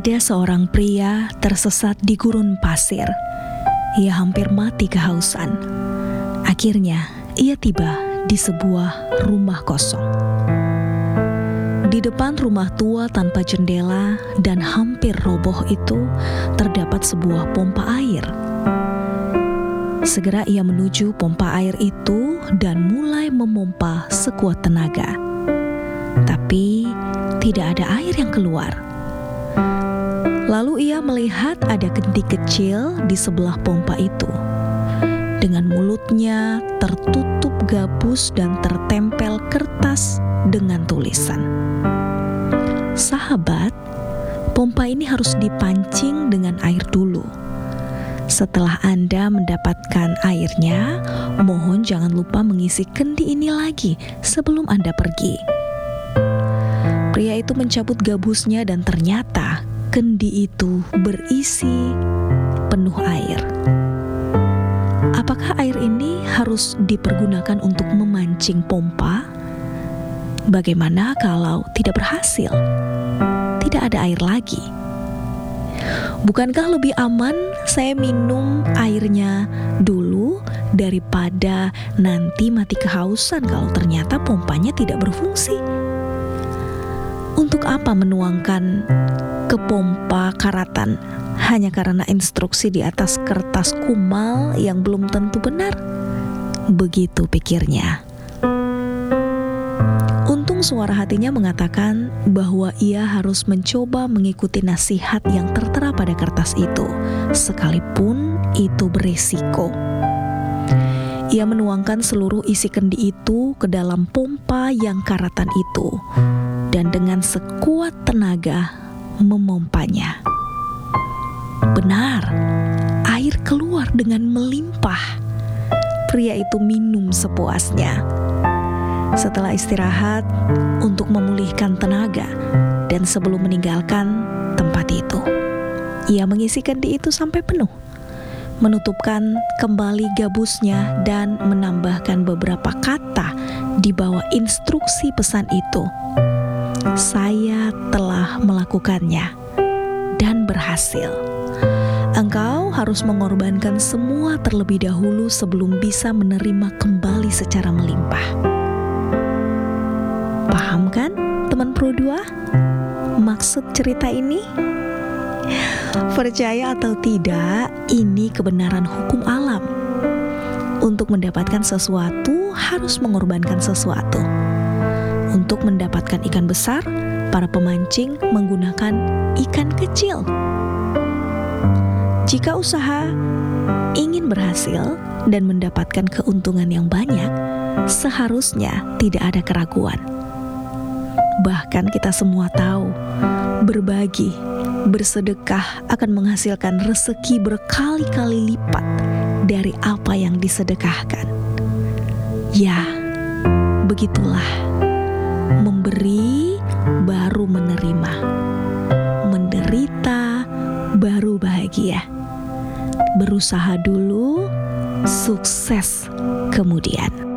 Ada seorang pria tersesat di gurun pasir. Ia hampir mati kehausan. Akhirnya, ia tiba di sebuah rumah kosong. Di depan rumah tua tanpa jendela dan hampir roboh itu, terdapat sebuah pompa air. Segera ia menuju pompa air itu dan mulai memompa sekuat tenaga. Tapi, tidak ada air yang keluar. Lalu ia melihat ada kendi kecil di sebelah pompa itu. Dengan mulutnya tertutup gabus dan tertempel kertas dengan tulisan. Sahabat, pompa ini harus dipancing dengan air dulu. Setelah Anda mendapatkan airnya, mohon jangan lupa mengisi kendi ini lagi sebelum Anda pergi. Pria itu mencabut gabusnya dan ternyata kendi itu berisi penuh air. Apakah air ini harus dipergunakan untuk memancing pompa? Bagaimana kalau tidak berhasil? Tidak ada air lagi. Bukankah lebih aman saya minum airnya dulu daripada nanti mati kehausan kalau ternyata pompanya tidak berfungsi? Untuk apa menuangkan ke pompa karatan hanya karena instruksi di atas kertas kumal yang belum tentu benar? Begitu pikirnya. Untung suara hatinya mengatakan bahwa ia harus mencoba mengikuti nasihat yang tertera pada kertas itu, sekalipun itu berisiko. Ia menuangkan seluruh isi kendi itu ke dalam pompa yang karatan itu, dan dengan sekuat tenaga memompanya. Benar, air keluar dengan melimpah. Pria itu minum sepuasnya. Setelah istirahat untuk memulihkan tenaga dan sebelum meninggalkan tempat itu, ia mengisi kendi itu sampai penuh, menutupkan kembali gabusnya dan menambahkan beberapa kata di bawah instruksi pesan itu. Saya telah melakukannya dan berhasil. Engkau harus mengorbankan semua terlebih dahulu sebelum bisa menerima kembali secara melimpah. Paham kan, teman Pro 2? Maksud cerita ini? Percaya atau tidak, ini kebenaran hukum alam. Untuk mendapatkan sesuatu, harus mengorbankan sesuatu. Untuk mendapatkan ikan besar, para pemancing menggunakan ikan kecil. Jika usaha ingin berhasil dan mendapatkan keuntungan yang banyak, seharusnya tidak ada keraguan. Bahkan kita semua tahu, berbagi, bersedekah akan menghasilkan rezeki berkali-kali lipat dari apa yang disedekahkan. Ya, begitulah. Memberi baru menerima, menderita baru bahagia. Berusaha dulu, sukses kemudian.